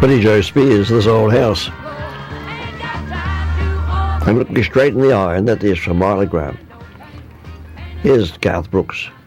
Billy Joe Spears, This Old House. I'm looking straight in the eye, and that is from Marley Graham. Here's Garth Brooks.